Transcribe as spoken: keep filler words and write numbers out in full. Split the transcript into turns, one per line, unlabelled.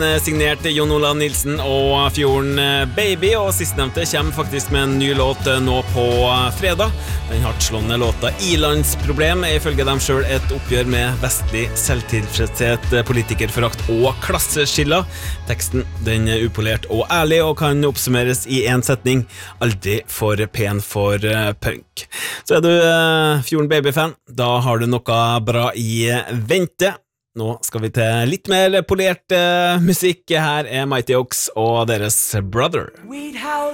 Signert Jon Olav Nilsen og Fjorden Baby, og sistnevnte kommer faktisk med en ny låt nå på fredag. Den hardtslående låta Ilandsproblem er ifølge dem selv et oppgjør med vestlig selvtilfredshet, politikerforakt og klasseskiller. Teksten den er upolert og ærlig og kan oppsummeres i en setning: aldri for pen for punk. Så er du Fjorden Baby-fan, da har du noe bra i vente. Nå skal vi til litt mer polert uh, musikk. Her er Mighty Oaks og deres Brother.